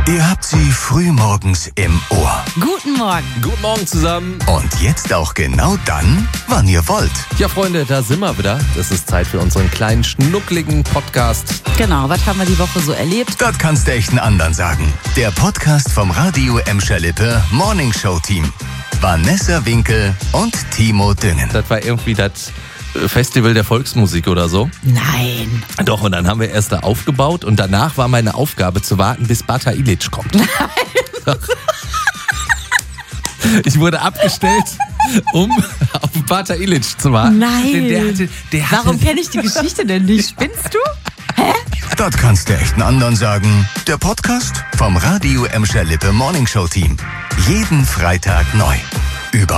Ihr habt sie frühmorgens im Ohr. Guten Morgen. Guten Morgen zusammen. Und jetzt auch genau dann, wann ihr wollt. Ja, Freunde, da sind wir wieder. Es ist Zeit für unseren kleinen, schnuckligen Podcast. Genau, was haben wir die Woche so erlebt? Das kannst du echt einen anderen sagen. Der Podcast vom Radio Emscher-Lippe Morning Show Team. Vanessa Winkel und Timo Düngen. Das war irgendwie das Festival der Volksmusik oder so. Nein. Doch, und dann haben wir erst da aufgebaut und danach war meine Aufgabe zu warten, bis Bata Ilic kommt. Nein. Ich wurde abgestellt, um auf Bata Ilic zu warten. Nein. Denn der hatte Warum kenne ich die Geschichte denn nicht? Spinnst du? Das kannst du echt einen anderen sagen. Der Podcast vom Radio Emscher-Lippe Morning Show Team. Jeden Freitag neu.